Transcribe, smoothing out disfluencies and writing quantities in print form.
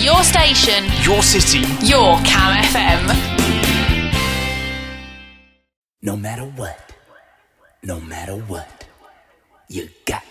Your station. Your city. Your Cam FM. No matter what, you got